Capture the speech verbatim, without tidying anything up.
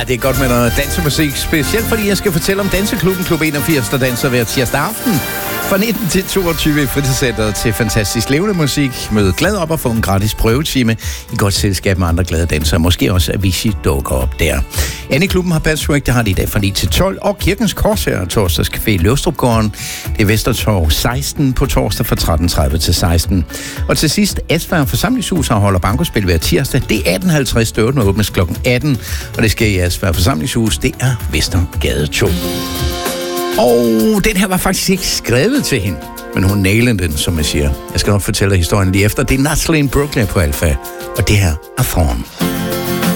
det er godt med noget dansemusik, specielt fordi jeg skal fortælle om Danseklubben Klub enogfirs, der danser hver tirsdag aften. Fra nitten til toogtyve i fritidscenteret til fantastisk levende musik. Mød glad op og få en gratis prøvetime i godt selskab med andre glade dansere. Måske også Avicii dukker op der. Inde i klubben har Patchwork, det har de i dag fra ni til tolv. Og Kirkens Korshær, torsdagscafé i Løvstrupgården. Det er Vestertorv seksten på torsdag fra tretten tredive til seksten. Og til sidst, Esbjerg Forsamlingshus afholder bankospil hver tirsdag. Det er atten halvtreds, døren åbnes klokken atten. Og det sker i Esbjerg Forsamlingshus. Det er Vestergade to. Og den her var faktisk ikke skrevet til hende, men hun nailede den, som jeg siger. Jeg skal nok fortælle dig historien lige efter. Det er Natalie Brooklyn på Alpha, og det her er Thorn.